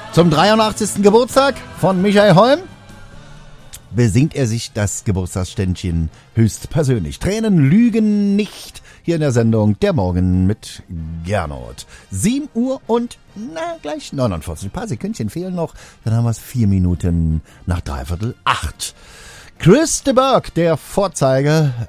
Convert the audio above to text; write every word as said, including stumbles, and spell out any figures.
Zum dreiundachtzigsten Geburtstag von Michael Holm besingt er sich das Geburtstagsständchen höchstpersönlich. Tränen lügen nicht. Hier in der Sendung Der Morgen mit Gernot. sieben Uhr und na gleich neunundvierzig. Ein paar Sekündchen fehlen noch. Dann haben wir es vier Minuten nach dreiviertel acht. Chris de Burgh, der Vorzeige